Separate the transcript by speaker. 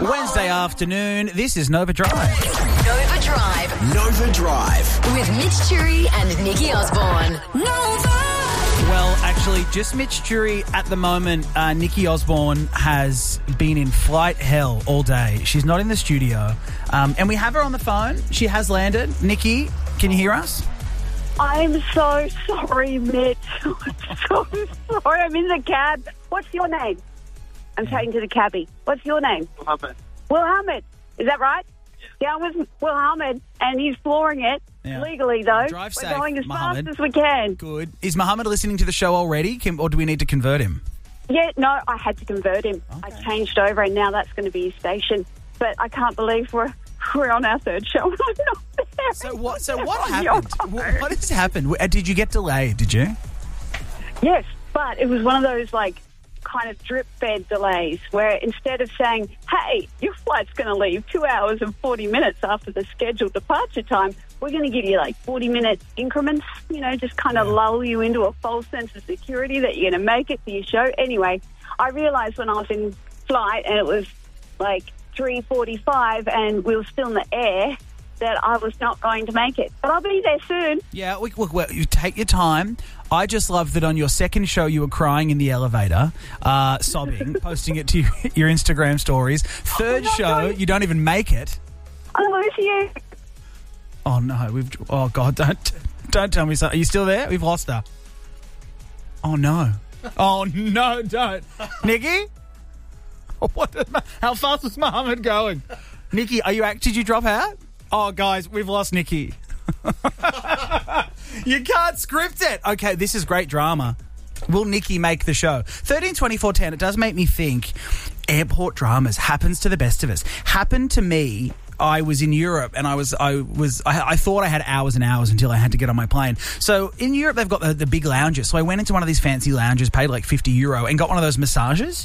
Speaker 1: Wednesday afternoon, this is Nova Drive.
Speaker 2: Nova Drive.
Speaker 3: Nova Drive.
Speaker 2: With Mitch Churi and Nikki Osborne. Nova!
Speaker 1: Well, actually, just Mitch Jury at the moment. Nikki Osborne has been in flight hell all day. She's not in the studio. And we have her on the phone. She has landed. Nikki, can you hear us?
Speaker 4: I'm so sorry, Mitch. I'm so sorry. I'm in the cab. What's your name? I'm chatting to the cabbie. What's your name?
Speaker 5: Mohammed.
Speaker 4: Will Ahmed. Is that right? Yeah, I'm with Will Ahmed, and he's flooring it.
Speaker 1: Yeah.
Speaker 4: Legally, though.
Speaker 1: Drive
Speaker 4: We're
Speaker 1: safe,
Speaker 4: going as
Speaker 1: Mohammed.
Speaker 4: fast as we can.
Speaker 1: Good. Is Mohammed listening to the show already, or do we need to convert him?
Speaker 4: Yeah, no, I had to convert him.
Speaker 1: Okay.
Speaker 4: I changed over, and now that's going to be his station. But I can't believe we're on our third show. I'm not there.
Speaker 1: So what
Speaker 4: On
Speaker 1: happened?
Speaker 4: your phone.
Speaker 1: What has happened? Did you get delayed, did you?
Speaker 4: Yes, but it was one of those, kind of drip-fed delays where instead of saying, hey, your flight's going to leave 2 hours and 40 minutes after the scheduled departure time, we're going to give you 40-minute increments, just kind of lull you into a false sense of security that you're going to make it for your show. Anyway, I realised when I was in flight and it was 3:45 and we were still in the air that I was not going to make it. But I'll be there soon.
Speaker 1: Yeah, well, you take your time. I just love that on your second show you were crying in the elevator, sobbing, posting it to your Instagram stories. Third show, you don't even make it.
Speaker 4: I lose you.
Speaker 1: Oh, no. Oh, God, don't tell me so. Are you still there? We've lost her. Oh, no. Oh, no, don't. Nikki? How fast is Mohammed going? Nikki, did you drop out? Oh, guys, we've lost Nikki. You can't script it. Okay, this is great drama. Will Nikki make the show? 13-24-10, it does make me think airport dramas happens to the best of us. Happened to me. I was in Europe and I thought I had hours and hours until I had to get on my plane. So in Europe, they've got the big lounges. So I went into one of these fancy lounges, paid €50 and got one of those massages.